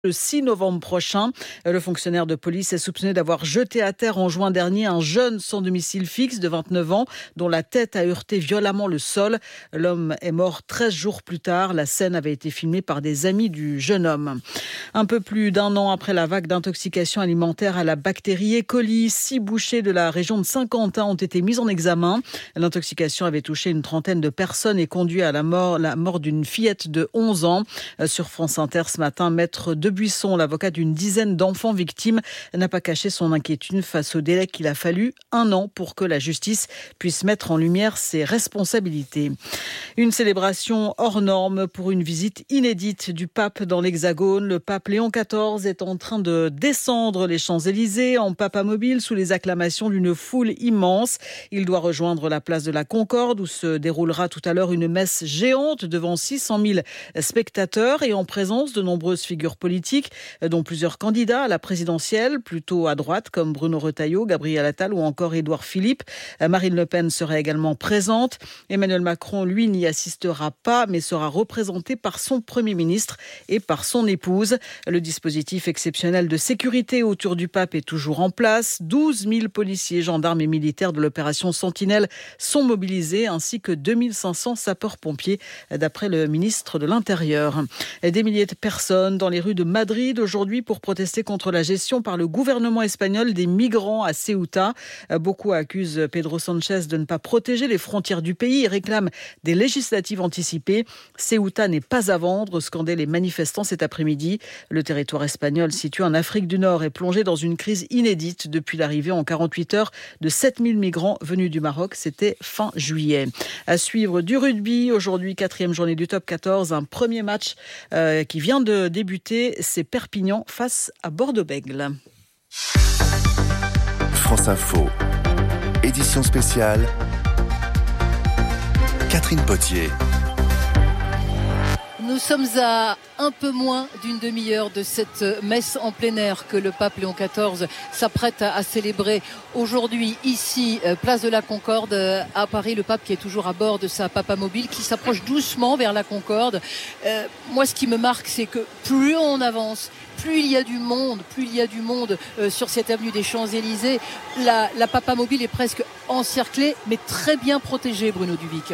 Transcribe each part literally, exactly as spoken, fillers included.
Le six novembre prochain, le fonctionnaire de police est soupçonné d'avoir jeté à terre en juin dernier un jeune sans domicile fixe de vingt-neuf ans dont la tête a heurté violemment le sol. L'homme est mort treize jours plus tard. La scène avait été filmée par des amis du jeune homme. Un peu plus d'un an après la vague d'intoxication alimentaire à la bactérie E. coli, six bouchers de la région de Saint-Quentin ont été mis en examen. L'intoxication avait touché une trentaine de personnes et conduit à la mort, la mort d'une fillette de onze ans. Sur France Inter ce matin, maître de Buisson, l'avocat d'une dizaine d'enfants victimes, n'a pas caché son inquiétude face au délai qu'il a fallu un an pour que la justice puisse mettre en lumière ses responsabilités. Une célébration hors norme pour une visite inédite du pape dans l'Hexagone. Le pape Léon quatorze est en train de descendre les Champs-Élysées en papamobile sous les acclamations d'une foule immense. Il doit rejoindre la place de la Concorde où se déroulera tout à l'heure une messe géante devant six cent mille spectateurs et en présence de nombreuses figures politiques, dont plusieurs candidats à la présidentielle, plutôt à droite, comme Bruno Retailleau, Gabriel Attal ou encore Édouard Philippe. Marine Le Pen serait également présente. Emmanuel Macron, lui, n'y assistera pas, mais sera représenté par son Premier ministre et par son épouse. Le dispositif exceptionnel de sécurité autour du pape est toujours en place. douze mille policiers, gendarmes et militaires de l'opération Sentinelle sont mobilisés, ainsi que deux mille cinq cents sapeurs-pompiers, d'après le ministre de l'Intérieur. Des milliers de personnes dans les rues de Madrid aujourd'hui pour protester contre la gestion par le gouvernement espagnol des migrants à Ceuta. Beaucoup accusent Pedro Sánchez de ne pas protéger les frontières du pays et réclament des législatives anticipées. Ceuta n'est pas à vendre, scandaient les manifestants cet après-midi. Le territoire espagnol situé en Afrique du Nord est plongé dans une crise inédite depuis l'arrivée en quarante-huit heures de sept mille migrants venus du Maroc. C'était fin juillet. À suivre du rugby. Aujourd'hui, quatrième journée du top quatorze. Un premier match euh, qui vient de débuter. C'est Perpignan face à Bordeaux-Bègles. France Info, édition spéciale, Catherine Potier. Nous sommes à un peu moins d'une demi-heure de cette messe en plein air que le pape Léon quatorze s'apprête à célébrer aujourd'hui ici, place de la Concorde à Paris. Le pape qui est toujours à bord de sa papamobile qui s'approche doucement vers la Concorde. Euh, moi, ce qui me marque, c'est que plus on avance, plus il y a du monde, plus il y a du monde euh, sur cette avenue des Champs-Élysées. La, la papamobile est presque encerclée, mais très bien protégée, Bruno Duvic.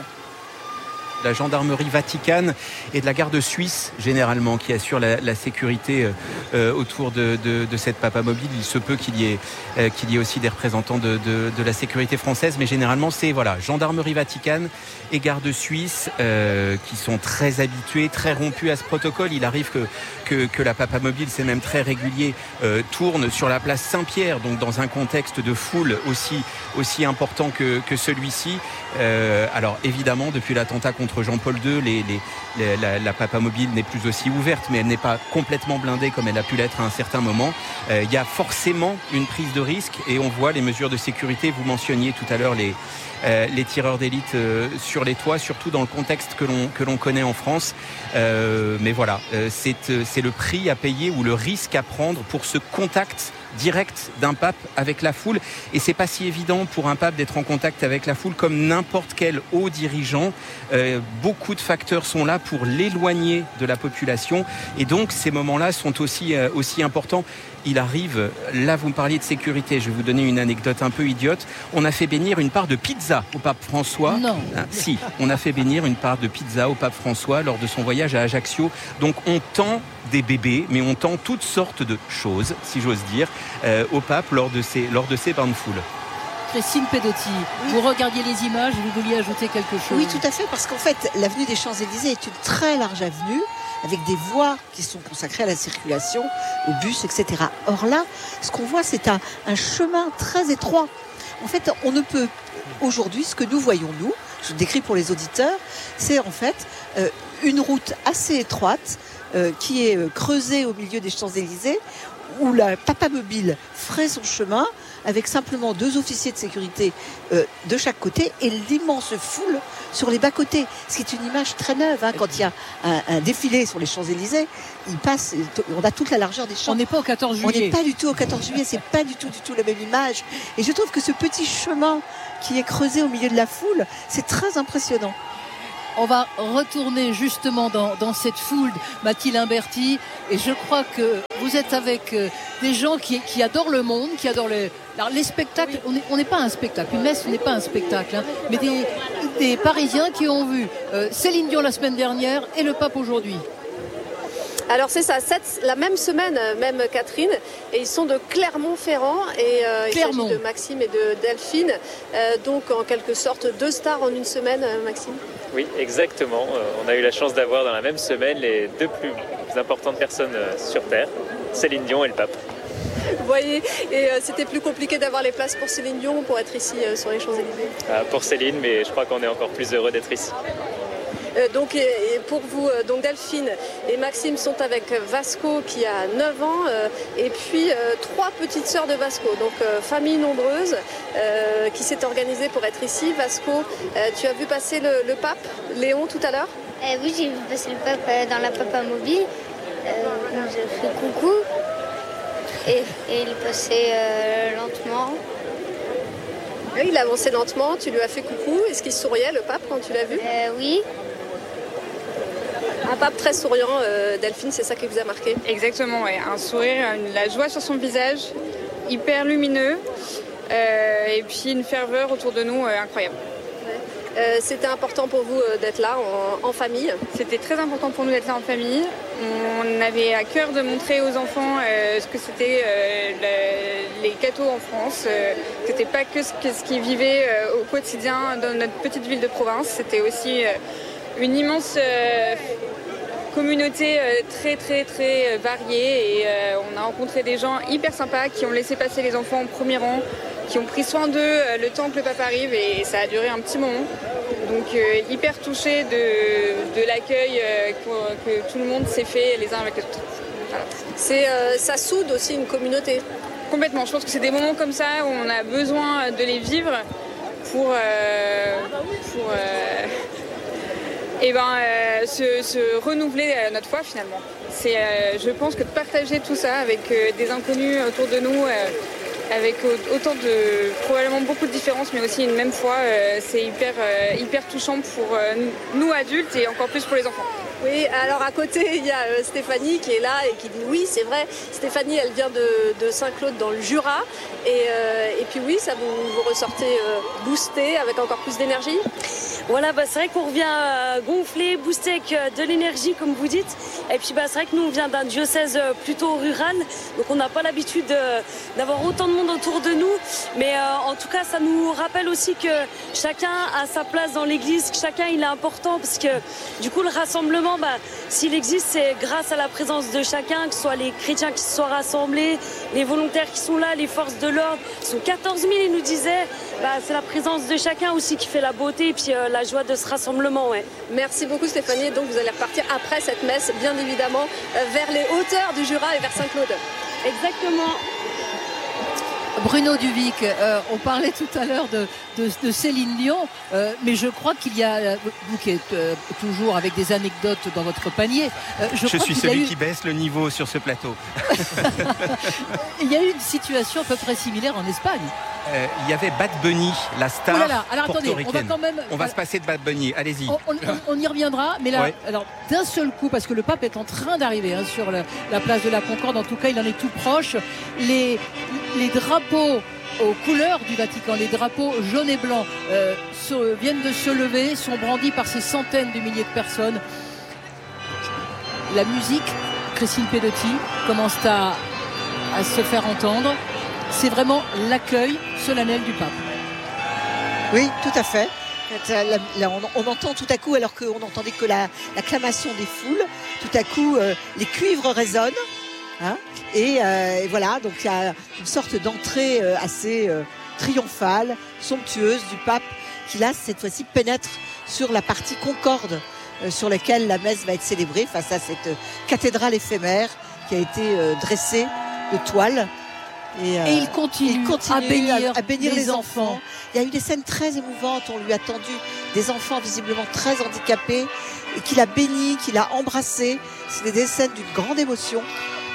La gendarmerie vaticane et de la garde suisse généralement qui assure la, la sécurité euh, autour de, de, de cette papamobile. Il se peut qu'il y ait, euh, qu'il y ait aussi des représentants de, de, de la sécurité française, mais généralement c'est voilà, gendarmerie vaticane et garde suisse euh, qui sont très habitués, très rompus à ce protocole. Il arrive que, que, que la papamobile, c'est même très régulier, euh, tourne sur la place Saint-Pierre, donc dans un contexte de foule aussi, aussi important que, que celui-ci. Euh, alors évidemment, depuis l'attentat contre Contre Jean-Paul deux, les, les, les, la, la papamobile n'est plus aussi ouverte, mais elle n'est pas complètement blindée comme elle a pu l'être à un certain moment. Euh, il y a forcément une prise de risque et on voit les mesures de sécurité. Vous mentionniez tout à l'heure les, euh, les tireurs d'élite euh, sur les toits, surtout dans le contexte que l'on, que l'on connaît en France. Euh, mais voilà, euh, c'est, c'est le prix à payer ou le risque à prendre pour ce contact direct d'un pape avec la foule. Et c'est pas si évident pour un pape d'être en contact avec la foule comme n'importe quel haut dirigeant. Euh, beaucoup de facteurs sont là pour l'éloigner de la population. Et donc, ces moments-là sont aussi, euh, aussi importants. Il arrive, là vous me parliez de sécurité, je vais vous donner une anecdote un peu idiote. On a fait bénir une part de pizza au pape François. Non. Ah, si, on a fait bénir une part de pizza au pape François lors de son voyage à Ajaccio. Donc on tend des bébés, mais on tend toutes sortes de choses, si j'ose dire, euh, au pape lors de ces, lors de ces bains de foule. Christine Pedotti, oui. Vous regardiez les images et vous vouliez ajouter quelque chose. Oui, tout à fait, parce qu'en fait, l'avenue des Champs-Élysées est une très large avenue avec des voies qui sont consacrées à la circulation, aux bus, et cetera. Or là, ce qu'on voit, c'est un, un chemin très étroit. En fait, on ne peut, aujourd'hui, ce que nous voyons, nous, je décris pour les auditeurs, c'est en fait euh, une route assez étroite euh, qui est euh, creusée au milieu des Champs-Élysées, où la papamobile ferait son chemin avec simplement deux officiers de sécurité euh, de chaque côté et l'immense foule sur les bas-côtés. Ce qui est une image très neuve. Hein, quand il y a un, un défilé sur les Champs-Élysées, il passe, on a toute la largeur des champs. On n'est pas au quatorze juillet. On n'est pas du tout au quatorze juillet, c'est pas du tout, du tout la même image. Et je trouve que ce petit chemin qui est creusé au milieu de la foule, c'est très impressionnant. On va retourner justement dans, dans cette foule, Mathilde Imberti, et je crois que vous êtes avec euh, des gens qui, qui adorent le monde, qui adorent les, alors les spectacles. Oui. On n'est pas un spectacle, une messe n'est pas un spectacle, hein, mais des, des Parisiens qui ont vu euh, Céline Dion la semaine dernière et le pape aujourd'hui. Alors c'est ça, cette, la même semaine, même Catherine, et ils sont de Clermont-Ferrand, et euh, il s'agit de Maxime et de Delphine, euh, donc en quelque sorte deux stars en une semaine, Maxime. Oui, exactement. On a eu la chance d'avoir dans la même semaine les deux plus importantes personnes sur Terre, Céline Dion et le pape. Vous voyez, et euh, c'était plus compliqué d'avoir les places pour Céline Dion pour être ici euh, sur les Champs-Élysées. Ah, pour Céline, mais je crois qu'on est encore plus heureux d'être ici. Euh, donc et, et pour vous, euh, donc Delphine et Maxime sont avec Vasco qui a neuf ans euh, et puis euh, trois petites sœurs de Vasco, donc euh, famille nombreuse euh, qui s'est organisée pour être ici. Vasco, euh, tu as vu passer le, le pape Léon tout à l'heure? euh, Oui, j'ai vu passer le pape euh, dans la Papa Mobile. Euh, j'ai fait coucou et, et il passait euh, lentement. Oui, il a avancé lentement, tu lui as fait coucou. Est-ce qu'il souriait le pape quand tu l'as vu? euh, Oui. Un pape très souriant, euh, Delphine, c'est ça qui vous a marqué? Exactement, ouais. Un sourire, une, la joie sur son visage, hyper lumineux, euh, et puis une ferveur autour de nous euh, incroyable. Ouais. Euh, c'était important pour vous euh, d'être là en, en famille? C'était très important pour nous d'être là en famille. On avait à cœur de montrer aux enfants euh, ce que c'était euh, le, les cathos en France. Euh, c'était pas que ce, que ce qu'ils vivaient euh, au quotidien dans notre petite ville de province, c'était aussi euh, une immense euh, communauté euh, très très très euh, variée, et euh, on a rencontré des gens hyper sympas qui ont laissé passer les enfants au premier rang, qui ont pris soin d'eux euh, le temps que le pape arrive, et, et ça a duré un petit moment. Donc euh, hyper touchée de, de l'accueil euh, que, que tout le monde s'est fait les uns avec les autres. Voilà. C'est, euh, ça soude aussi une communauté. Complètement, je pense que c'est des moments comme ça où on a besoin de les vivre pour, euh, pour euh, et ben, euh, se, se renouveler euh, notre foi finalement. C'est, euh, je pense que de partager tout ça avec euh, des inconnus autour de nous, euh, avec autant de, probablement beaucoup de différences, mais aussi une même foi, euh, c'est hyper, euh, hyper touchant pour euh, nous adultes et encore plus pour les enfants. Oui, alors à côté, il y a euh, Stéphanie qui est là et qui dit oui, c'est vrai. Stéphanie, elle vient de, de Saint-Claude dans le Jura. Et, euh, et puis oui, ça vous, vous ressortez euh, boosté avec encore plus d'énergie. Voilà, bah, c'est vrai qu'on revient euh, gonflé, boosté avec euh, de l'énergie, comme vous dites. Et puis bah, c'est vrai que nous, on vient d'un diocèse euh, plutôt rural. Donc on n'a pas l'habitude euh, d'avoir autant de monde autour de nous. Mais euh, en tout cas, ça nous rappelle aussi que chacun a sa place dans l'église, que chacun il est important. Parce que du coup, le rassemblement, bah, s'il existe, c'est grâce à la présence de chacun, que ce soit les chrétiens qui se soient rassemblés, les volontaires qui sont là, les forces de l'ordre. Ils sont quatorze mille, ils nous disaient. Bah, c'est la présence de chacun aussi qui fait la beauté et puis euh, la joie de ce rassemblement. Ouais. Merci beaucoup Stéphanie. Donc vous allez repartir après cette messe, bien évidemment, euh, vers les hauteurs du Jura et vers Saint-Claude. Exactement. Bruno Duvic, euh, on parlait tout à l'heure de, de, de Céline Dion, euh, mais je crois qu'il y a, vous qui êtes euh, toujours avec des anecdotes dans votre panier, euh, je, je suis celui eu... qui baisse le niveau sur ce plateau. Il y a eu une situation à peu près similaire en Espagne. Euh, il y avait Bad Bunny, la star oh là là. Alors, attendez, portoricaine. on va quand même. On va se passer de Bad Bunny. Allez-y. On, on, on y reviendra, mais là, ouais. alors d'un seul coup, parce que le pape est en train d'arriver hein, sur le, la place de la Concorde. En tout cas, il en est tout proche. Les les drapeaux aux couleurs du Vatican, les drapeaux jaunes et blancs, euh, se, viennent de se lever, sont brandis par ces centaines de milliers de personnes. La musique, Christine Pedotti, commence à, à se faire entendre. C'est vraiment l'accueil solennel du pape. Oui, tout à fait. Là, là, on, on entend tout à coup, alors qu'on n'entendait que la, l'acclamation des foules, tout à coup euh, les cuivres résonnent. Hein, et, euh, et voilà, donc il y a une sorte d'entrée euh, assez euh, triomphale, somptueuse du pape qui là, cette fois-ci, pénètre sur la partie concorde euh, sur laquelle la messe va être célébrée face à cette euh, cathédrale éphémère qui a été euh, dressée de toile. Et, euh, et il continue, il continue à bénir, à, à bénir les, les enfants. enfants. Il y a eu des scènes très émouvantes. On lui a tendu des enfants visiblement très handicapés et qu'il a béni, qu'il a embrassé. C'était des scènes d'une grande émotion.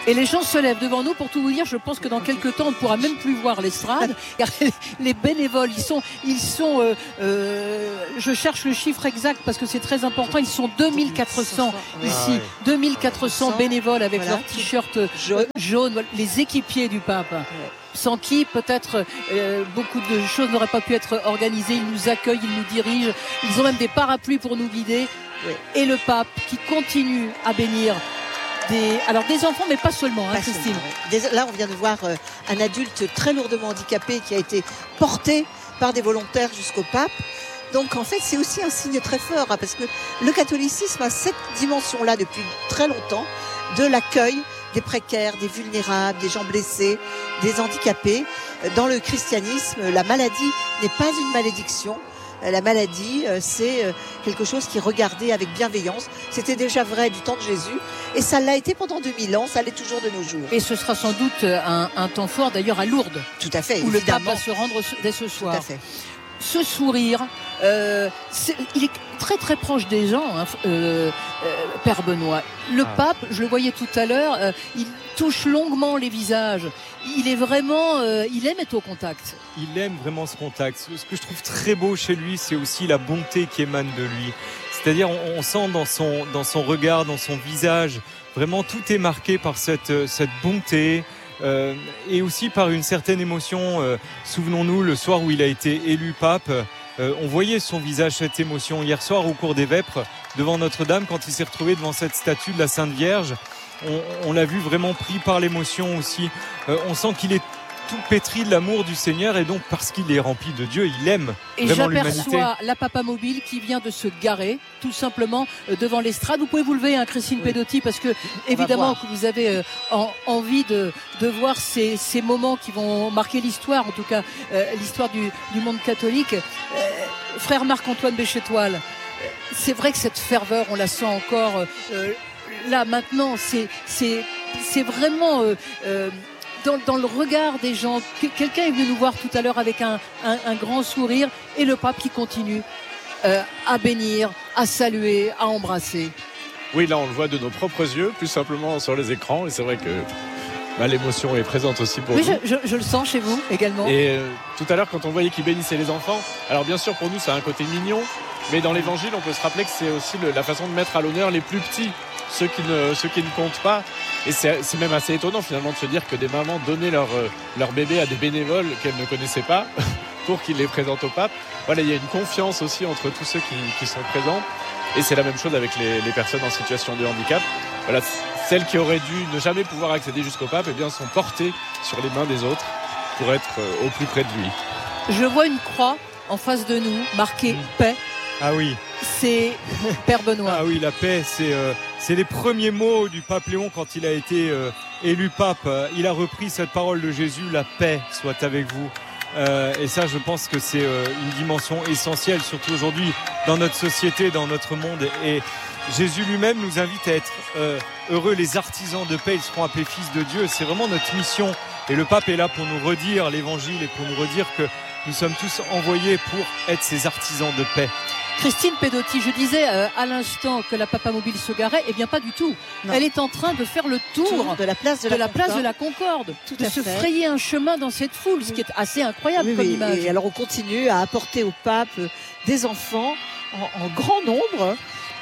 Et les gens se lèvent devant nous. Pour tout vous dire, je pense que dans quelques temps, on ne pourra même plus voir l'estrade. Car les bénévoles, ils sont, ils sont euh, euh, je cherche le chiffre exact parce que c'est très important. Ils sont deux mille quatre cents ici. Ah ouais. deux mille quatre cents bénévoles avec voilà. leur t-shirt jaune. jaune, les équipiers du pape. Ouais. Sans qui peut-être euh, beaucoup de choses n'auraient pas pu être organisées. Ils nous accueillent, ils nous dirigent. Ils ont même des parapluies pour nous guider. Ouais. Et le pape qui continue à bénir Des, alors des enfants, mais pas seulement, hein, pas Christine. Seulement, ouais. Là, on vient de voir euh, un adulte très lourdement handicapé qui a été porté par des volontaires jusqu'au pape. Donc, en fait, c'est aussi un signe très fort, hein, parce que le catholicisme a cette dimension-là depuis très longtemps, de l'accueil des précaires, des vulnérables, des gens blessés, des handicapés. Dans le christianisme, la maladie n'est pas une malédiction. La maladie, c'est quelque chose qui est regardé avec bienveillance. C'était déjà vrai du temps de Jésus. Et ça l'a été pendant deux mille ans, ça l'est toujours de nos jours. Et ce sera sans doute un, un temps fort, d'ailleurs, à Lourdes. Tout à fait, où évidemment. Le pape va se rendre dès ce soir. Tout à fait. Ce sourire, euh, il est très très proche des gens, hein, euh, euh, Père Benoît. Le ah. pape, je le voyais tout à l'heure, euh, il touche longuement les visages. Il est vraiment, euh, il aime être au contact. Il aime vraiment ce contact. Ce que je trouve très beau chez lui, c'est aussi la bonté qui émane de lui. C'est-à-dire, on, on sent dans son, dans son regard, dans son visage, vraiment tout est marqué par cette, cette bonté. Euh, et aussi par une certaine émotion. Euh, souvenons-nous, le soir où il a été élu pape, euh, on voyait son visage, cette émotion. Hier soir, au cours des Vêpres, devant Notre-Dame, quand il s'est retrouvé devant cette statue de la Sainte Vierge, on, on l'a vu vraiment pris par l'émotion aussi. Euh, on sent qu'il est tout pétri de l'amour du Seigneur, et donc parce qu'il est rempli de Dieu, il aime et vraiment l'humanité. Et j'aperçois la Papa Mobile qui vient de se garer tout simplement devant l'estrade. Vous pouvez vous lever, hein, Christine oui. Pedotti, parce que évidemment que vous avez euh, en, envie de, de voir ces, ces moments qui vont marquer l'histoire, en tout cas euh, l'histoire du, du monde catholique. Euh, frère Marc-Antoine Béchétoile, c'est vrai que cette ferveur, on la sent encore euh, là maintenant. C'est, c'est, c'est vraiment... Euh, euh, Dans, dans le regard des gens. Quelqu'un est venu nous voir tout à l'heure avec un, un, un grand sourire, et le pape qui continue euh, à bénir, à saluer, à embrasser. Oui, là on le voit de nos propres yeux, plus simplement sur les écrans, et c'est vrai que bah, l'émotion est présente aussi pour oui, nous. Je, je, je le sens chez vous également. Et euh, tout à l'heure, quand on voyait qu'il bénissait les enfants, alors bien sûr pour nous ça a un côté mignon, mais dans l'évangile on peut se rappeler que c'est aussi le, la façon de mettre à l'honneur les plus petits, ceux qui ne, ceux qui ne comptent pas. Et c'est, c'est même assez étonnant finalement de se dire que des mamans donnaient leur, euh, leur bébé à des bénévoles qu'elles ne connaissaient pas pour qu'ils les présentent au pape. Voilà, il y a une confiance aussi entre tous ceux qui, qui sont présents. Et c'est la même chose avec les, les personnes en situation de handicap. Voilà, celles qui auraient dû ne jamais pouvoir accéder jusqu'au pape, eh bien, sont portées sur les mains des autres pour être euh, au plus près de lui. Je vois une croix en face de nous, marquée mmh. paix. Ah oui. C'est Père Benoît. Ah oui, la paix, c'est, euh, c'est les premiers mots du pape Léon quand il a été euh, élu pape. Il a repris cette parole de Jésus, la paix soit avec vous. Euh, et ça, je pense que c'est euh, une dimension essentielle, surtout aujourd'hui, dans notre société, dans notre monde. Et Jésus lui-même nous invite à être euh, heureux, les artisans de paix, ils seront appelés fils de Dieu. C'est vraiment notre mission. Et le pape est là pour nous redire l'évangile et pour nous redire que nous sommes tous envoyés pour être ces artisans de paix. Christine Pedotti, je disais euh, à l'instant que la Papa Mobile se garait, eh bien pas du tout. Non. Elle est en train de faire le tour, tour de la place de, de la, la place de la Concorde, tout de à se fait. frayer un chemin dans cette foule, oui. ce qui est assez incroyable oui, comme oui. image. Et alors on continue à apporter au pape des enfants en, en grand nombre.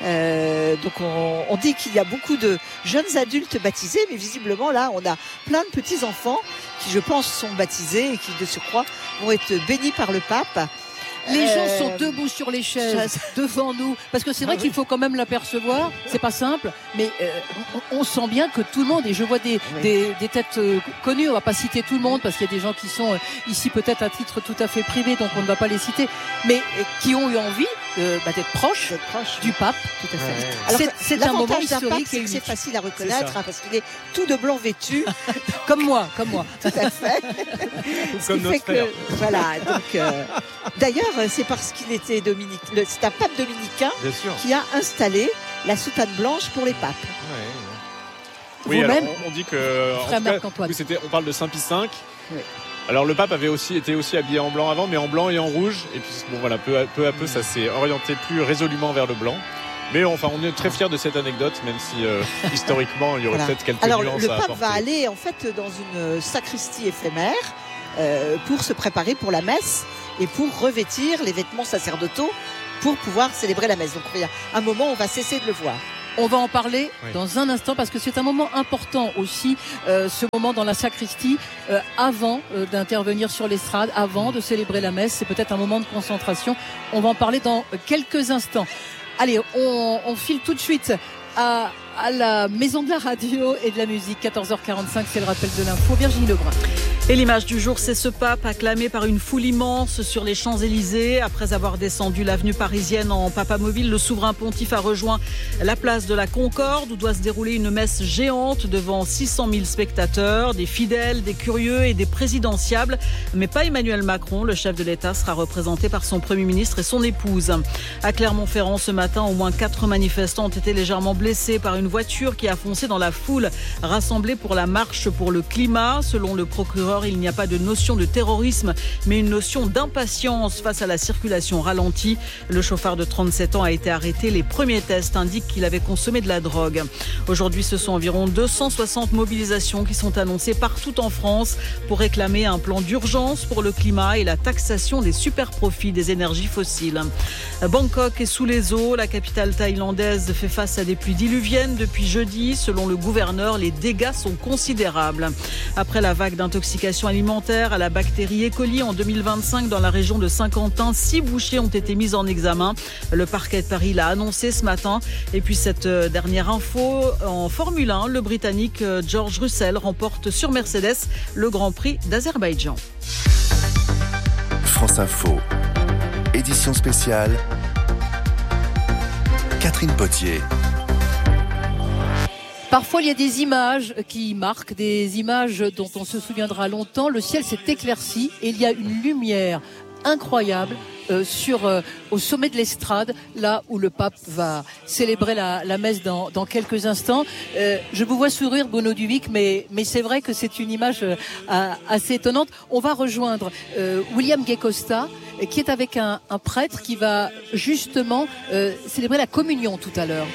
Euh, donc on, on dit qu'il y a beaucoup de jeunes adultes baptisés, mais visiblement là on a plein de petits enfants qui je pense sont baptisés et qui de surcroît vont être bénis par le pape. Les gens euh... sont debout sur les chaises devant nous, parce que c'est vrai ah, qu'il oui. faut quand même l'apercevoir, c'est pas simple, mais euh, on, on sent bien que tout le monde, et je vois des, oui. des, des têtes euh, connues, on va pas citer tout le monde, parce qu'il y a des gens qui sont euh, ici peut-être à titre tout à fait privé, donc on ne va pas les citer, mais euh, qui ont eu envie euh, bah, d'être proches d'être proche, du pape. Tout à fait. Ouais. Alors, c'est, c'est un moment historique, c'est, c'est facile à reconnaître, hein, parce qu'il est tout de blanc vêtu, comme moi, comme moi. Tout à fait. Comme notre frère. Que, voilà, donc euh, d'ailleurs c'est parce qu'il était dominique, le, c'est un pape dominicain qui a installé la soutane blanche pour les papes. Ouais. Oui, alors on, on dit que en tout cas, oui, c'était, on parle de Saint Pie cinq. Oui. Alors le pape avait aussi été aussi habillé en blanc avant, mais en blanc et en rouge. Et puis bon voilà, peu à peu, à peu ça s'est orienté plus résolument vers le blanc. Mais enfin, on est très fiers de cette anecdote, même si euh, historiquement, il y aurait Voilà. peut-être quelques Alors, nuances le à pape apporter. va aller en fait dans une sacristie éphémère euh, pour se préparer pour la messe et pour revêtir les vêtements sacerdotaux pour pouvoir célébrer la messe. Donc, il y a un moment où on va cesser de le voir. On va en parler Oui. dans un instant parce que c'est un moment important aussi, euh, ce moment dans la sacristie, euh, avant euh, d'intervenir sur l'estrade, avant de célébrer la messe. C'est peut-être un moment de concentration. On va en parler dans quelques instants. Allez, on, on file tout de suite à, à la maison de la radio et de la musique. quatorze heures quarante-cinq, c'est le rappel de l'info. Virginie Lebrun. Et l'image du jour, c'est ce pape acclamé par une foule immense sur les Champs-Élysées. Après avoir descendu l'avenue parisienne en papamobile, le souverain pontife a rejoint la place de la Concorde où doit se dérouler une messe géante devant six cent mille spectateurs, des fidèles, des curieux et des présidentiables. Mais pas Emmanuel Macron, le chef de l'État sera représenté par son Premier ministre et son épouse. À Clermont-Ferrand, ce matin, au moins quatre manifestants ont été légèrement blessés par une voiture qui a foncé dans la foule rassemblée pour la marche pour le climat. Selon le procureur, il n'y a pas de notion de terrorisme, mais une notion d'impatience face à la circulation ralentie. Le chauffard de trente-sept ans a été arrêté. Les premiers tests indiquent qu'il avait consommé de la drogue. Aujourd'hui, ce sont environ deux cent soixante mobilisations qui sont annoncées partout en France pour réclamer un plan d'urgence pour le climat et la taxation des superprofits des énergies fossiles. Bangkok est sous les eaux. La capitale thaïlandaise fait face à des pluies diluviennes depuis jeudi. Selon le gouverneur, les dégâts sont considérables. Après la vague d'intoxication alimentaire à la bactérie E. coli en deux mille vingt-cinq dans la région de Saint-Quentin, six bouchers ont été mis en examen. Le parquet de Paris l'a annoncé ce matin. Et puis cette dernière info, en Formule un, le Britannique George Russell remporte sur Mercedes le Grand Prix d'Azerbaïdjan. France Info, édition spéciale, Catherine Potier. Parfois, il y a des images qui marquent, des images dont on se souviendra longtemps. Le ciel s'est éclairci et il y a une lumière incroyable euh, sur euh, au sommet de l'estrade, là où le pape va célébrer la, la messe dans, dans quelques instants. Euh, je vous vois sourire, Bruno Duvic, mais, mais c'est vrai que c'est une image euh, assez étonnante. On va rejoindre euh, William Gay-Costa, qui est avec un, un prêtre qui va justement euh, célébrer la communion tout à l'heure.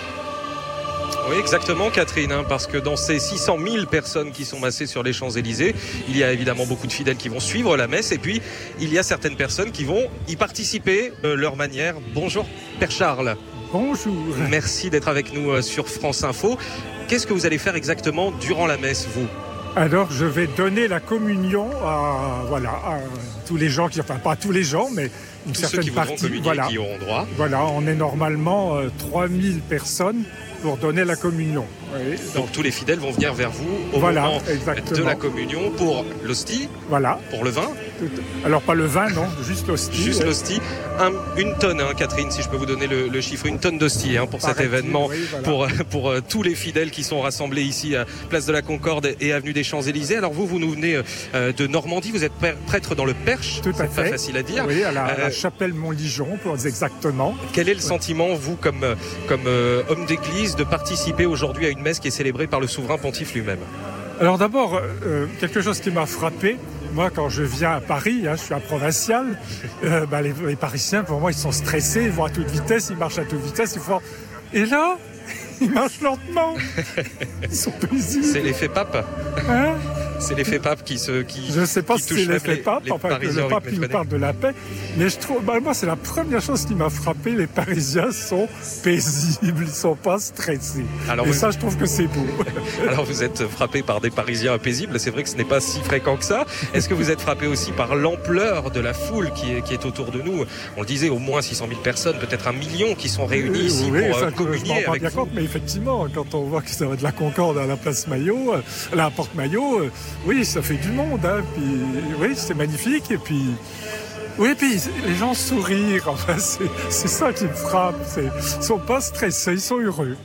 Oui, exactement, Catherine, hein, parce que dans ces six cent mille personnes qui sont massées sur les Champs-Élysées, il y a évidemment beaucoup de fidèles qui vont suivre la messe et puis il y a certaines personnes qui vont y participer de leur manière. Bonjour, Père Charles. Bonjour. Merci d'être avec nous sur France Info. Qu'est-ce que vous allez faire exactement durant la messe, vous ? Alors, je vais donner la communion à, voilà, à tous les gens, qui, enfin pas tous les gens, mais une tous certaine ceux qui partie. Communier, voilà. Qui auront droit. Voilà, on est normalement euh, trois mille personnes pour donner la communion. Oui, donc, donc tous les fidèles vont venir vers vous au voilà, moment exactement. de la communion pour l'hostie, voilà. pour le vin. Alors pas le vin, non, juste l'hostie. Juste euh... l'hostie. Un, une tonne, hein, Catherine, si je peux vous donner le, le chiffre, une tonne d'hostie hein, pour cet événement, oui, voilà. pour, pour euh, tous les fidèles qui sont rassemblés ici à Place de la Concorde et Avenue des Champs-Élysées. Alors vous, vous nous venez euh, de Normandie, vous êtes prêtre dans le Perche, tout à c'est fait. Pas facile à dire. Oui, à la, euh, la chapelle Montligeon, pour exactement. Quel est le sentiment, vous, comme, comme euh, homme d'église, de participer aujourd'hui à une messe qui est célébrée par le souverain pontife lui-même? Alors d'abord, euh, quelque chose qui m'a frappé, moi quand je viens à Paris, hein, je suis un provincial, euh, bah, les, les Parisiens pour moi ils sont stressés, ils vont à toute vitesse, ils marchent à toute vitesse, ils font... Et là, ils marchent lentement, ils sont paisibles. C'est l'effet pape hein? C'est l'effet pape qui se qui Je ne sais pas si c'est l'effet pape, enfin que le pape il nous parle de la paix, mais je trouve, bah, moi c'est la première chose qui m'a frappé, les Parisiens sont paisibles, ils ne sont pas stressés. Alors Et vous... ça je trouve que c'est beau. Alors vous êtes frappé par des Parisiens paisibles, c'est vrai que ce n'est pas si fréquent que ça. Est-ce que vous êtes frappé aussi par l'ampleur de la foule qui est, qui est autour de nous? On le disait, au moins six cent mille personnes, peut-être un million qui sont réunis oui, ici oui, pour ça, communier je m'en avec bien vous. Compte, mais effectivement, quand on voit que ça va de la Concorde à la place Maillot, à la porte Maillot, oui, ça fait du monde, hein, puis oui, c'est magnifique, et puis oui, puis les gens sourient, enfin, c'est, c'est ça qui me frappe, c'est, ils sont pas stressés, ils sont heureux.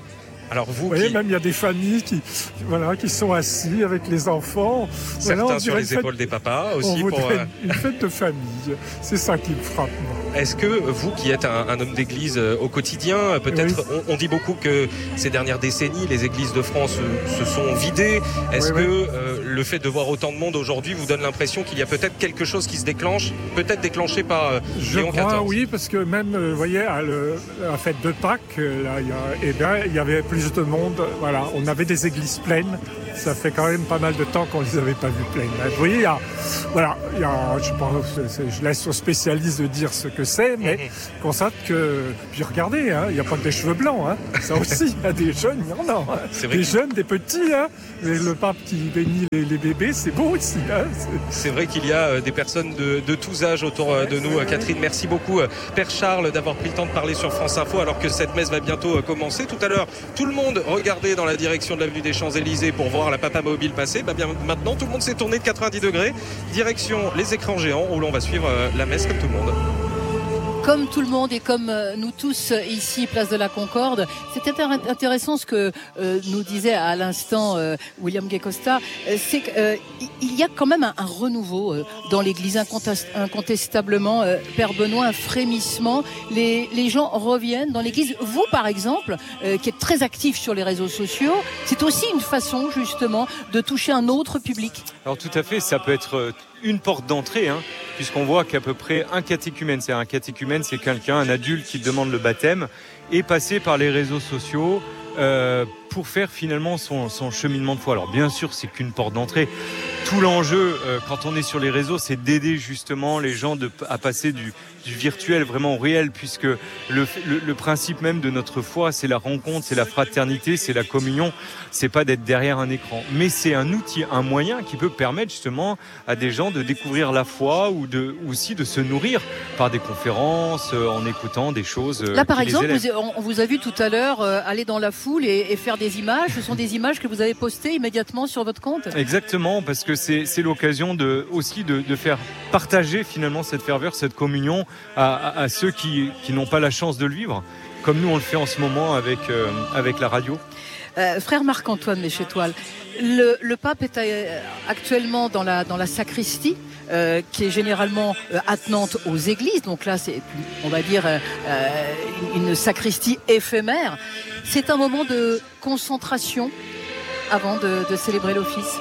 Alors vous, vous voyez, qui... même il y a des familles qui, voilà, qui sont assis avec les enfants. Certains voilà, sur les fête... épaules des papas aussi. On pour euh... une fête de famille. C'est ça qui me frappe. Moi. Est-ce que vous, qui êtes un, un homme d'église euh, au quotidien, peut-être, oui. on, on dit beaucoup que ces dernières décennies, les églises de France euh, se sont vidées. Est-ce oui, que oui. Euh, le fait de voir autant de monde aujourd'hui vous donne l'impression qu'il y a peut-être quelque chose qui se déclenche, peut-être déclenché par euh, Je Léon crois, quatorze? Oui, parce que même, vous voyez, à, le, à la fête de Pâques, là, il y a, eh bien, il y avait plus de monde. Voilà, on avait des églises pleines. Ça fait quand même pas mal de temps qu'on les avait pas vues pleines. Vous voyez, il y a, voilà, il y a, je pense, je laisse aux spécialistes de dire ce que c'est, mais mm-hmm. constate que, puis regardez, hein, il n'y a pas que des cheveux blancs, hein, ça aussi, il y a des jeunes, il y en a, hein, c'est vrai des que... jeunes, des petits, hein, et le pape qui bénit les, les bébés, c'est beau aussi. Hein, c'est... c'est vrai qu'il y a des personnes de, de tous âges autour ouais, de nous. Vrai. Catherine, merci beaucoup, Père Charles, d'avoir pris le temps de parler sur France Info, alors que cette messe va bientôt commencer. Tout à l'heure, tout le monde regardait dans la direction de l'avenue des Champs-Élysées pour voir la Papa Mobile passer. Bah bien maintenant, tout le monde s'est tourné de quatre-vingt-dix degrés, direction les écrans géants où l'on va suivre la messe comme tout le monde. Comme tout le monde et comme nous tous ici, place de la Concorde, c'était intéressant ce que euh, nous disait à l'instant euh, William Gay Costa, c'est qu'il euh, y a quand même un, un renouveau euh, dans l'Église, incontest- incontestablement, euh, Père Benoît, un frémissement. Les, les gens reviennent dans l'Église. Vous, par exemple, euh, qui êtes très actif sur les réseaux sociaux, c'est aussi une façon justement de toucher un autre public. Alors tout à fait, ça peut être une porte d'entrée, hein, puisqu'on voit qu'à peu près un catéchumène, c'est un catéchumène, c'est quelqu'un, un adulte qui demande le baptême, est passé par les réseaux sociaux euh, pour faire finalement son, son cheminement de foi. Alors bien sûr, c'est qu'une porte d'entrée. Tout l'enjeu, euh, quand on est sur les réseaux, c'est d'aider justement les gens de, à passer du, du virtuel vraiment au réel, puisque le, le, le principe même de notre foi, c'est la rencontre, c'est la fraternité, c'est la communion, c'est pas d'être derrière un écran. Mais c'est un outil, un moyen qui peut permettre justement à des gens de découvrir la foi ou de, aussi de se nourrir par des conférences, euh, en écoutant des choses. Euh, Là, par qui exemple, les élèvent. vous, on vous a vu tout à l'heure euh, aller dans la foule et, et faire des images. Ce sont des images que vous avez postées immédiatement sur votre compte. Exactement, parce que c'est, c'est l'occasion de, aussi de, de faire partager finalement cette ferveur, cette communion à, à, à ceux qui, qui n'ont pas la chance de le vivre, comme nous on le fait en ce moment avec, euh, avec la radio. Euh, frère Marc-Antoine Méchétoile, le, le pape est euh, actuellement dans la, dans la sacristie, euh, qui est généralement euh, attenante aux églises. Donc là, c'est, on va dire, euh, une, une sacristie éphémère. C'est un moment de concentration avant de, de célébrer l'office.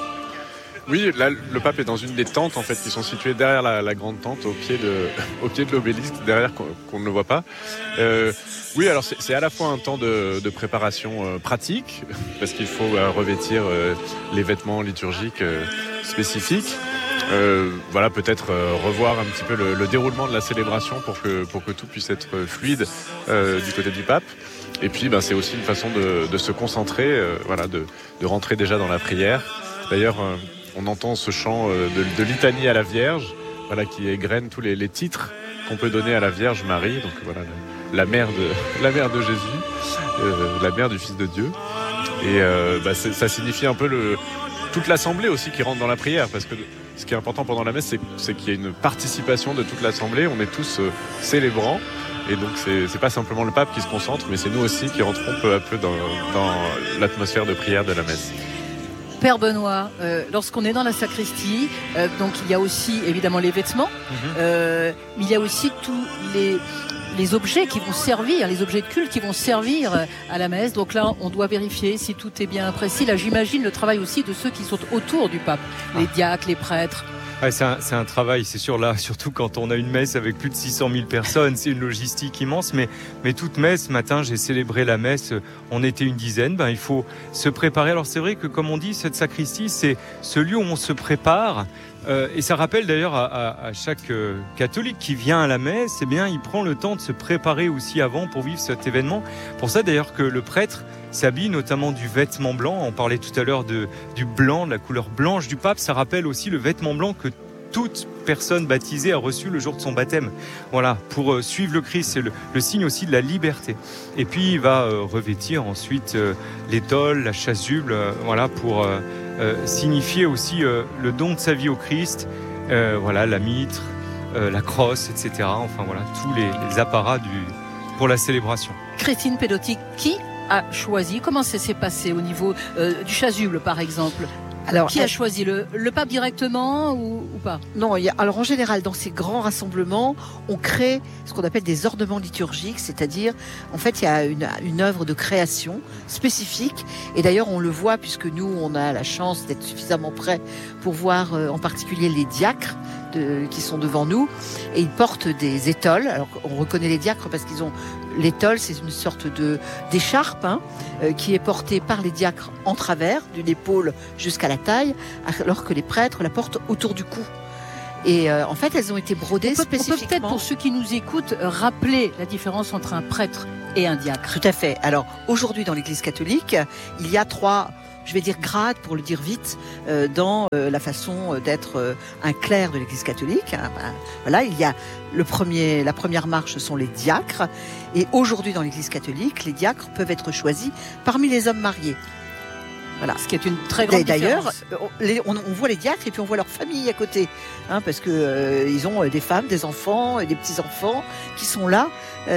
Oui, là, le pape est dans une des tentes en fait qui sont situées derrière la, la grande tente au pied de, au pied de l'obélisque, derrière qu'on, qu'on ne le voit pas. Euh, oui, alors c'est, c'est à la fois un temps de, de préparation euh, pratique parce qu'il faut euh, revêtir euh, les vêtements liturgiques euh, spécifiques. Euh, voilà, peut-être euh, revoir un petit peu le, le déroulement de la célébration pour que pour que tout puisse être fluide euh, du côté du pape. Et puis, ben, c'est aussi une façon de, de se concentrer, euh, voilà, de, de rentrer déjà dans la prière. D'ailleurs. Euh, On entend ce chant de, de litanie à la Vierge, voilà, qui égrène tous les, les titres qu'on peut donner à la Vierge Marie, donc voilà, la, la mère de la mère de Jésus, euh, la mère du Fils de Dieu. Et euh, bah, ça signifie un peu le, toute l'assemblée aussi qui rentre dans la prière, parce que ce qui est important pendant la messe, c'est, c'est qu'il y a une participation de toute l'assemblée. On est tous euh, célébrants. Et donc c'est, c'est pas simplement le pape qui se concentre, mais c'est nous aussi qui rentrons peu à peu dans, dans l'atmosphère de prière de la messe. Père Benoît, euh, lorsqu'on est dans la sacristie, euh, donc il y a aussi évidemment les vêtements, mm-hmm. euh, mais il y a aussi tous les, les objets qui vont servir, les objets de culte qui vont servir à la messe. Donc là, on doit vérifier si tout est bien précis. Là, j'imagine le travail aussi de ceux qui sont autour du pape, les diacres, les prêtres. Ouais, c'est, un, c'est un travail, c'est sûr, là, surtout quand on a une messe avec plus de six cent mille personnes, c'est une logistique immense, mais, mais toute messe, ce matin, j'ai célébré la messe, on était une dizaine, ben, il faut se préparer. Alors c'est vrai que, comme on dit, cette sacristie, c'est ce lieu où on se prépare, euh, et ça rappelle d'ailleurs à, à, à chaque euh, catholique qui vient à la messe, eh bien, il prend le temps de se préparer aussi avant pour vivre cet événement. Pour ça, d'ailleurs, que le prêtre s'habille notamment du vêtement blanc. On parlait tout à l'heure de, du blanc, de la couleur blanche du pape. Ça rappelle aussi le vêtement blanc que toute personne baptisée a reçu le jour de son baptême. Voilà, pour euh, suivre le Christ, c'est le, le signe aussi de la liberté. Et puis il va euh, revêtir ensuite euh, l'étole, la chasuble, euh, voilà, pour euh, euh, signifier aussi euh, le don de sa vie au Christ. Euh, voilà, la mitre, euh, la crosse, et cetera. Enfin voilà, tous les, les apparats du, pour la célébration. Christine Pedotti, qui a choisi? Comment ça s'est passé au niveau euh, du chasuble, par exemple? Alors, qui a elle... choisi le, le pape directement ou, ou pas? Non, il y a, alors en général, dans ces grands rassemblements, on crée ce qu'on appelle des ornements liturgiques, c'est-à-dire, en fait, il y a une, une œuvre de création spécifique. Et d'ailleurs, on le voit puisque nous, on a la chance d'être suffisamment près pour voir, euh, en particulier les diacres de, qui sont devant nous, et ils portent des étoles. Alors, on reconnaît les diacres parce qu'ils ont l'étole, c'est une sorte de d'écharpe hein, euh, qui est portée par les diacres en travers, d'une épaule jusqu'à la taille, alors que les prêtres la portent autour du cou. Et euh, en fait, elles ont été brodées on peut, spécifiquement. On peut peut-être, pour ceux qui nous écoutent, rappeler la différence entre un prêtre et un diacre. Tout à fait. Alors, aujourd'hui, dans l'Église catholique, il y a trois, je vais dire grades, pour le dire vite, euh, dans euh, la façon d'être euh, un clerc de l'Église catholique. Hein. Ben, voilà, il y a le premier, la première marche, ce sont les diacres. Et aujourd'hui, dans l'Église catholique, les diacres peuvent être choisis parmi les hommes mariés. Voilà. Ce qui est une très grande D'ailleurs, différence. D'ailleurs, on, on voit les diacres et puis on voit leur famille à côté, hein, parce que euh, ils ont des femmes, des enfants, et des petits enfants qui sont là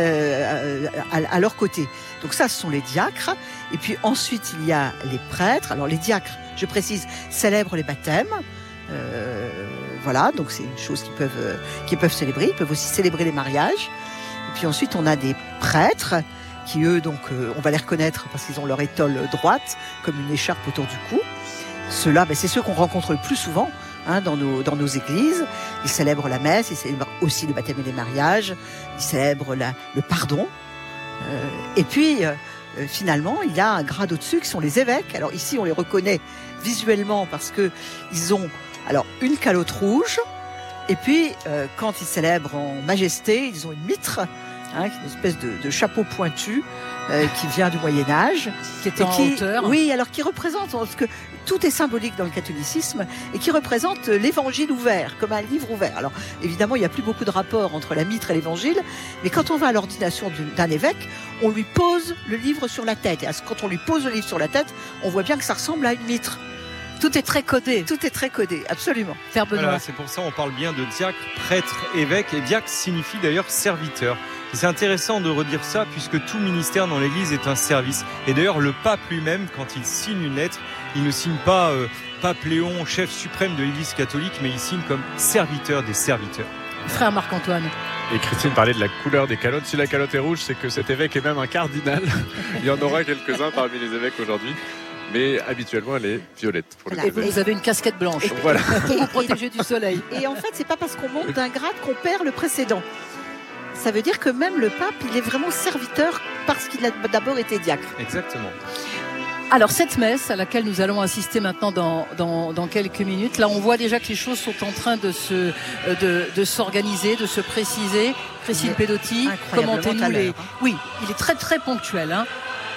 euh, à, à leur côté. Donc ça, ce sont les diacres. Et puis ensuite, il y a les prêtres. Alors les diacres, je précise, célèbrent les baptêmes. Euh, voilà, donc c'est une chose qu'ils peuvent, euh, qu'ils peuvent célébrer. Ils peuvent aussi célébrer les mariages. Et puis ensuite, on a des prêtres qui eux, donc, euh, on va les reconnaître parce qu'ils ont leur étole droite, comme une écharpe autour du cou. Ceux-là, ben, c'est ceux qu'on rencontre le plus souvent hein, dans, nos, dans nos églises. Ils célèbrent la messe, ils célèbrent aussi le baptême et les mariages, ils célèbrent la, le pardon. Euh, et puis, euh, finalement, il y a un grade au-dessus qui sont les évêques. Alors ici, on les reconnaît visuellement parce qu'ils ont alors, une calotte rouge, et puis, euh, quand ils célèbrent en majesté, ils ont une mitre, Hein, une espèce de, de chapeau pointu euh, qui vient du Moyen-Âge. Qui est en qui, hauteur. Oui, alors qui représente, parce que tout est symbolique dans le catholicisme, et qui représente l'évangile ouvert, comme un livre ouvert. Alors, évidemment, il n'y a plus beaucoup de rapport entre la mitre et l'évangile, mais quand on va à l'ordination d'un évêque, on lui pose le livre sur la tête. Et quand on lui pose le livre sur la tête, on voit bien que ça ressemble à une mitre. Tout est très codé. Tout est très codé, absolument. Père Benoît. Voilà, c'est pour ça qu'on parle bien de diacre, prêtre, évêque. Et diacre signifie d'ailleurs serviteur. Et c'est intéressant de redire ça puisque tout ministère dans l'Église est un service. Et d'ailleurs, le pape lui-même, quand il signe une lettre, il ne signe pas euh, pape Léon, chef suprême de l'Église catholique, mais il signe comme serviteur des serviteurs. Frère Marc-Antoine. Et Christine parlait de la couleur des calottes. Si la calotte est rouge, c'est que cet évêque est même un cardinal. Il y en aura quelques-uns parmi les évêques aujourd'hui. Mais habituellement, elle est violette. Pour voilà. Et vous, vous avez une casquette blanche. Voilà. Pour vous protéger du soleil. Et en fait, c'est pas parce qu'on monte d'un grade qu'on perd le précédent. Ça veut dire que même le pape, il est vraiment serviteur parce qu'il a d'abord été diacre. Exactement. Alors cette messe à laquelle nous allons assister maintenant dans, dans, dans quelques minutes, là on voit déjà que les choses sont en train de, se, de, de s'organiser, de se préciser. Christine Pedotti, commentez-nous les... Oui, il est très très ponctuel. Hein.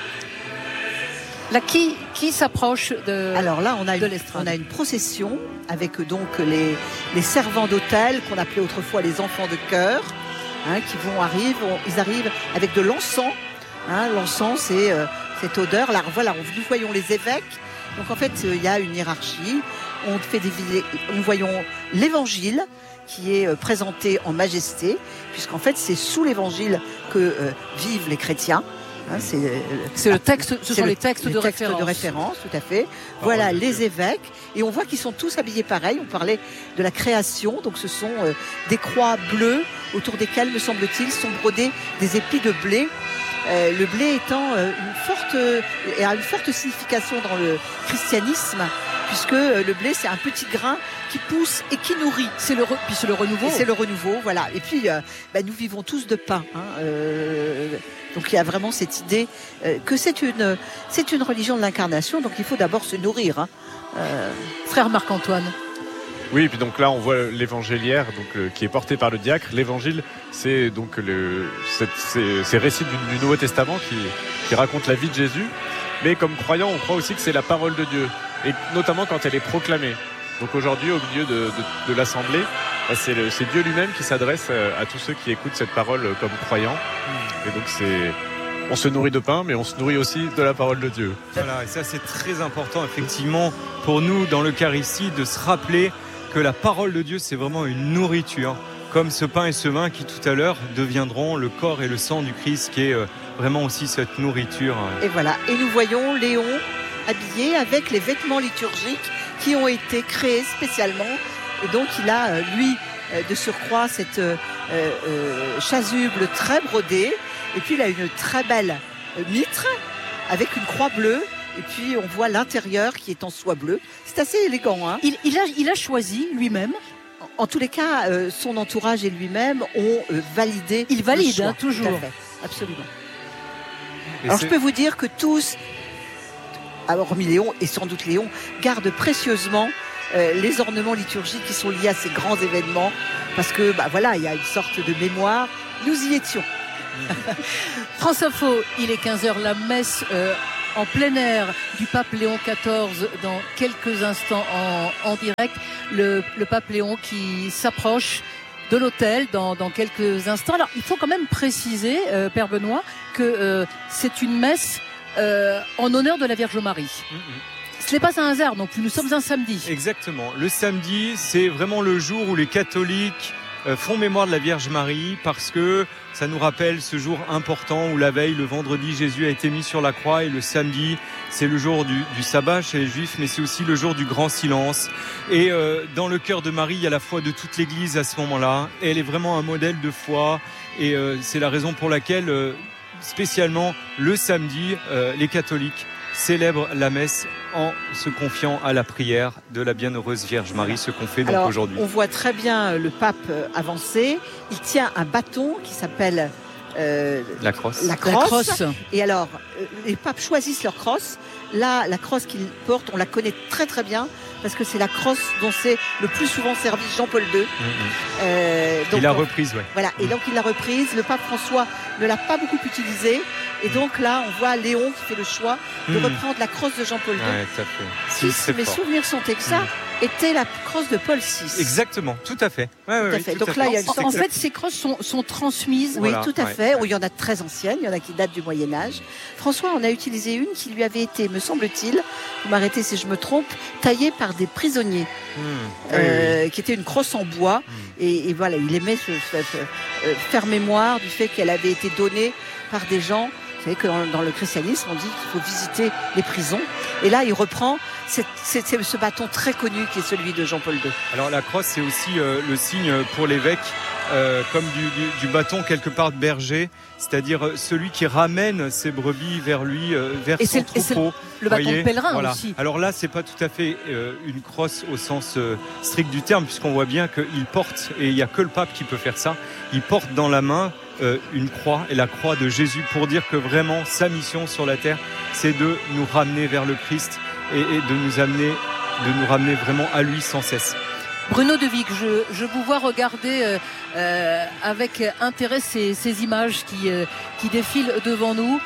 Là, qui, qui s'approche de Alors là, on a, de une, on a une procession avec donc les, les servants d'autel qu'on appelait autrefois les enfants de chœur, hein, qui vont arriver, ils arrivent avec de l'encens. Hein, l'encens, c'est euh, cette odeur. Là, voilà, nous voyons les évêques. Donc en fait, il y a une hiérarchie. On fait des, nous voyons l'évangile qui est présenté en majesté, puisqu'en fait, c'est sous l'évangile que euh, vivent les chrétiens. Hein, c'est, c'est le texte, ce sont le, les textes, les de, textes référence. de référence, tout à fait. Voilà oh, les évêques, et on voit qu'ils sont tous habillés pareil. On parlait de la création, donc ce sont euh, des croix bleues autour desquelles, me semble-t-il, sont brodés des épis de blé. Euh, le blé étant euh, une forte, euh, a une forte signification dans le christianisme, puisque euh, le blé c'est un petit grain qui pousse et qui nourrit. C'est le re... puis c'est le renouveau. Et c'est le renouveau, voilà. Et puis euh, bah, nous vivons tous de pain. Hein, euh, donc il y a vraiment cette idée euh, que c'est une, c'est une religion de l'incarnation. Donc il faut d'abord se nourrir. Hein. Euh... Frère Marc-Antoine. Oui, et puis donc là on voit l'évangéliaire donc, euh, qui est porté par le diacre. L'évangile, c'est donc le, c'est, c'est, ces récits du, du Nouveau Testament qui, qui racontent la vie de Jésus. Mais comme croyant, on croit aussi que c'est la parole de Dieu, et notamment quand elle est proclamée. Donc aujourd'hui, au milieu de, de, de l'assemblée, bah c'est, le, c'est Dieu lui-même qui s'adresse à, à tous ceux qui écoutent cette parole comme croyants. Et donc c'est... On se nourrit de pain, mais on se nourrit aussi de la parole de Dieu. Voilà, et ça c'est très important effectivement pour nous dans l'Eucharistie de se rappeler que la parole de Dieu c'est vraiment une nourriture, comme ce pain et ce vin qui tout à l'heure deviendront le corps et le sang du Christ qui est vraiment aussi cette nourriture. Et voilà, et nous voyons Léon habillé avec les vêtements liturgiques qui ont été créés spécialement. Et donc il a, lui, de surcroît, cette euh, euh, chasuble très brodée. Et puis il a une très belle mitre avec une croix bleue. Et puis on voit l'intérieur qui est en soie bleue. C'est assez élégant. Hein. Il, il, a, il a choisi lui-même. En tous les cas, euh, son entourage et lui-même ont euh, validé. Il valide, le choix, hein, toujours. Tout à fait, absolument. Et Alors c'est... je peux vous dire que tous, hormis Léon et sans doute Léon, gardent précieusement euh, les ornements liturgiques qui sont liés à ces grands événements, parce que bah voilà, il y a une sorte de mémoire. Nous y étions. France Info, il est quinze heures, la messe euh, en plein air du pape Léon quatorze dans quelques instants en, en direct. Le, le pape Léon qui s'approche de l'autel dans, dans quelques instants. Alors il faut quand même préciser, euh, Père Benoît, que euh, c'est une messe euh, en honneur de la Vierge Marie. Mm-hmm. Ce n'est pas un hasard non plus, nous sommes un samedi. Exactement, le samedi c'est vraiment le jour où les catholiques font mémoire de la Vierge Marie, parce que ça nous rappelle ce jour important où la veille, le vendredi, Jésus a été mis sur la croix, et le samedi, c'est le jour du, du sabbat chez les Juifs, mais c'est aussi le jour du grand silence. Et euh, dans le cœur de Marie, il y a la foi de toute l'Église à ce moment-là. Et elle est vraiment un modèle de foi, et euh, c'est la raison pour laquelle, euh, spécialement le samedi, euh, les catholiques célèbre la messe en se confiant à la prière de la bienheureuse Vierge Marie, ce qu'on fait donc Alors, aujourd'hui. On voit très bien le pape avancer. Il tient un bâton qui s'appelle euh, la crosse. La crosse. La crosse. Et alors, euh, les papes choisissent leur crosse. Là, la crosse qu'ils portent, on la connaît très très bien, parce que c'est la crosse dont s'est le plus souvent servi Jean-Paul deux. Mmh, mmh. Euh, donc, il l'a on, reprise, oui. Voilà, et donc il l'a reprise. Le pape François ne l'a pas beaucoup utilisée. Et donc là, on voit Léon qui fait le choix de mmh. reprendre la crosse de Jean-Paul deux. Ouais, tout à fait. Qui, si mes fort. souvenirs sont exacts, mmh. était la crosse de Paul six. Exactement, tout à fait. Ouais, tout ouais, à fait. Tout donc à là, fait. il y a une En, en fait, ces crosses sont, sont transmises. Oui, voilà, tout à ouais. fait. Il y en a de très anciennes, il y en a qui datent du Moyen-Âge. François en a utilisé une qui lui avait été, me semble-t-il, vous m'arrêtez si je me trompe, taillée par des prisonniers, mmh. euh, oui, oui. qui était une crosse en bois. Mmh. Et, et voilà, il aimait se, se, se, euh, faire mémoire du fait qu'elle avait été donnée par des gens. Vous savez que dans, dans le christianisme, on dit qu'il faut visiter les prisons. Et là, il reprend cette, cette, ce bâton très connu qui est celui de Jean-Paul deux. Alors la crosse, c'est aussi euh, le signe pour l'évêque, euh, comme du, du, du bâton quelque part de berger, c'est-à-dire celui qui ramène ses brebis vers lui, euh, vers et son c'est, troupeau. Et c'est le bâton voyez, de pèlerin voilà. aussi. Alors là, c'est pas tout à fait euh, une crosse au sens euh, strict du terme, puisqu'on voit bien qu'il porte, et il n'y a que le pape qui peut faire ça, il porte dans la main Euh, une croix, et la croix de Jésus, pour dire que vraiment sa mission sur la terre, c'est de nous ramener vers le Christ et, et de nous amener, de nous ramener vraiment à lui sans cesse. Bruno De Vic, je, je vous vois regarder euh, euh, avec intérêt ces, ces images qui, euh, qui défilent devant nous.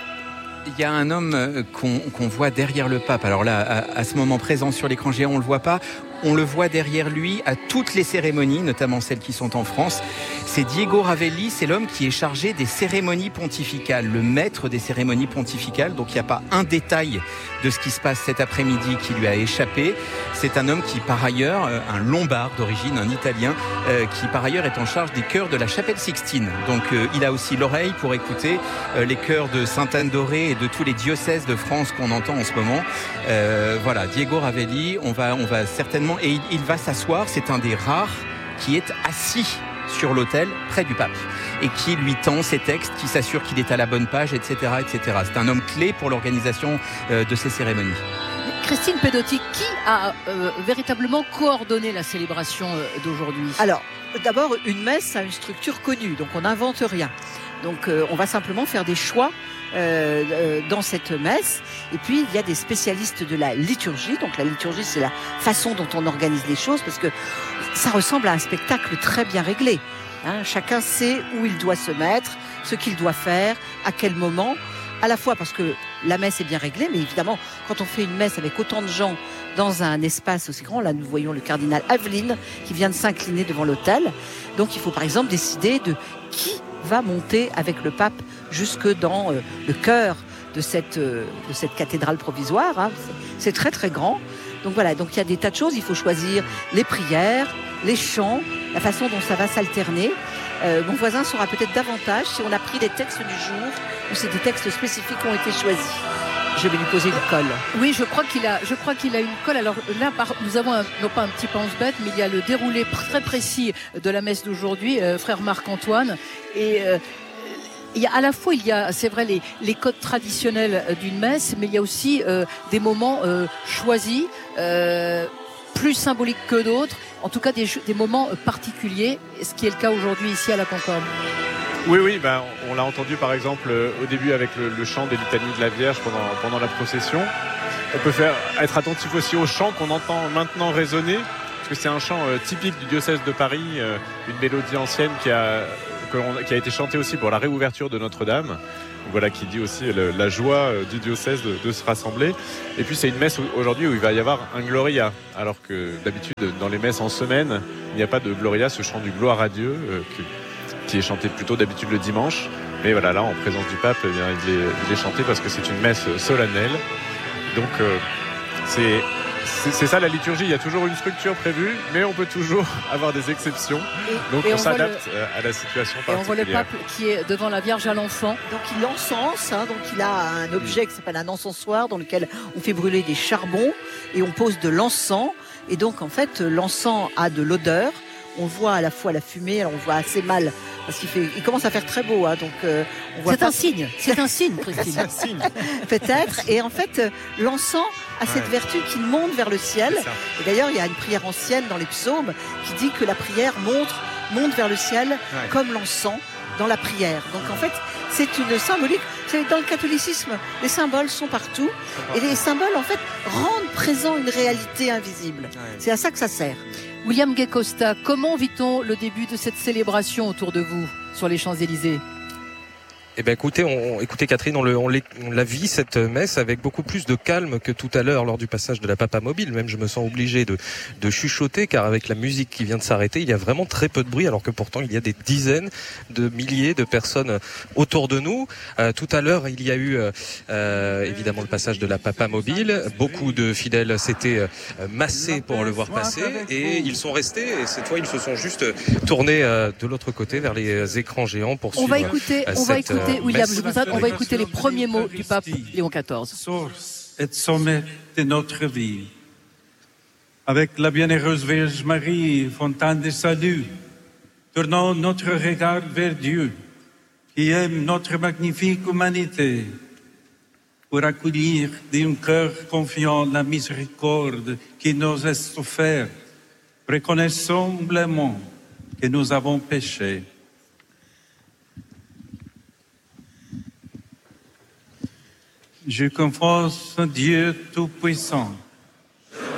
Il y a un homme qu'on, qu'on voit derrière le pape. Alors là, à, à ce moment présent sur l'écran géant, on ne le voit pas. On le voit derrière lui à toutes les cérémonies, notamment celles qui sont en France. C'est Diego Ravelli, c'est l'homme qui est chargé des cérémonies pontificales, le maître des cérémonies pontificales. Donc il n'y a pas un détail de ce qui se passe cet après-midi qui lui a échappé. C'est un homme qui, par ailleurs, un Lombard d'origine, un Italien, euh, qui par ailleurs est en charge des chœurs de la Chapelle Sixtine. Donc euh, il a aussi l'oreille pour écouter euh, les chœurs de Sainte-Anne-d'Auray et de tous les diocèses de France qu'on entend en ce moment. Euh, voilà, Diego Ravelli, on va, on va certainement... Et il, il va s'asseoir, c'est un des rares qui est assis sur l'autel près du pape et qui lui tend ses textes, qui s'assure qu'il est à la bonne page, et cetera, et cetera. C'est un homme clé pour l'organisation euh, de ces cérémonies. Christine Pedotti, qui a euh, véritablement coordonné la célébration euh, d'aujourd'hui ? Alors, d'abord, une messe a une structure connue, donc on n'invente rien. Donc euh, on va simplement faire des choix euh, euh, dans cette messe. Et puis il y a des spécialistes de la liturgie. Donc la liturgie, c'est la façon dont on organise les choses, parce que ça ressemble à un spectacle très bien réglé. Hein, chacun sait où il doit se mettre, ce qu'il doit faire, à quel moment. À la fois parce que la messe est bien réglée, mais évidemment, quand on fait une messe avec autant de gens dans un espace aussi grand, là nous voyons le cardinal Aveline qui vient de s'incliner devant l'autel. Donc il faut par exemple décider de qui va monter avec le pape jusque dans euh, le cœur de cette, euh, de cette cathédrale provisoire. Hein. C'est, c'est très très grand. Donc voilà, donc il y a des tas de choses. Il faut choisir les prières, les chants, la façon dont ça va s'alterner. Euh, mon voisin saura peut-être davantage si on a pris les textes du jour ou si des textes spécifiques ont été choisis. Je vais lui poser une colle. Oui, je crois qu'il a, je crois qu'il a une colle. Alors là, par, nous avons un, non pas un petit pense-bête, mais il y a le déroulé très précis de la messe d'aujourd'hui, euh, frère Marc-Antoine. Et euh, il y a à la fois, il y a, c'est vrai, les, les codes traditionnels d'une messe, mais il y a aussi euh, des moments euh, choisis, euh, plus symboliques que d'autres. En tout cas, des, des moments particuliers, ce qui est le cas aujourd'hui ici à la Concorde. Oui, oui, ben, on l'a entendu par exemple euh, au début avec le, le chant des litanies de la Vierge pendant, pendant la procession. On peut faire, être attentif aussi au chant qu'on entend maintenant résonner, parce que c'est un chant euh, typique du diocèse de Paris, euh, une mélodie ancienne qui a, que l'on, qui a été chantée aussi pour la réouverture de Notre-Dame. Voilà, qui dit aussi le, la joie du diocèse de, de se rassembler. Et puis c'est une messe aujourd'hui où il va y avoir un Gloria, alors que d'habitude dans les messes en semaine, il n'y a pas de Gloria, ce chant du gloire à Dieu, euh, que, qui est chanté plutôt d'habitude le dimanche. Mais voilà, là, en présence du pape, eh bien, il, est, il est chanté parce que c'est une messe solennelle. Donc, euh, c'est, c'est, c'est ça la liturgie. Il y a toujours une structure prévue, mais on peut toujours avoir des exceptions. Et, Donc, et on, on s'adapte le, à la situation particulière. Et on voit le pape qui est devant la Vierge à l'enfant. Donc, il encense. Hein, donc, il a un objet qui s'appelle un encensoir dans lequel on fait brûler des charbons et on pose de l'encens. Et donc, en fait, l'encens a de l'odeur. On voit à la fois la fumée, alors on voit assez mal parce qu'il fait, il commence à faire très beau, hein, donc euh, on voit. C'est pas... un signe, c'est un signe, Christine. C'est un signe, peut-être. Et en fait, l'encens a cette ouais. vertu qu'il monte vers le ciel. Et d'ailleurs, il y a une prière ancienne dans les psaumes qui dit que la prière monte, monte vers le ciel ouais. comme l'encens dans la prière. Donc en fait, c'est une symbolique. Dans le catholicisme, les symboles sont partout et les symboles en fait rendent présent une réalité invisible. Ouais. C'est à ça que ça sert. William Gay-Costa, comment vit-on le début de cette célébration autour de vous sur les Champs-Élysées ? Eh bien, écoutez, on, écoutez Catherine, on, le, on, on la vit cette messe avec beaucoup plus de calme que tout à l'heure lors du passage de la Papa Mobile. Même, je me sens obligé de, de chuchoter, car avec la musique qui vient de s'arrêter, il y a vraiment très peu de bruit, alors que pourtant il y a des dizaines de milliers de personnes autour de nous. Euh, tout à l'heure, il y a eu euh, évidemment le passage de la Papa Mobile. Beaucoup de fidèles s'étaient euh, massés pour le voir passer, et ils sont restés. Et cette fois, ils se sont juste tournés euh, de l'autre côté vers les écrans géants pour suivre. On va écouter. Euh, on va écouter. William, je vous on va écouter les premiers mots du pape Léon quatorze. Source et sommet de notre vie. Avec la bienheureuse Vierge Marie, fontaine de salut, tournons notre regard vers Dieu, qui aime notre magnifique humanité, pour accueillir d'un cœur confiant la miséricorde qui nous est offerte. Reconnaissons humblement que nous avons péché. Je confesse en Dieu Tout-Puissant,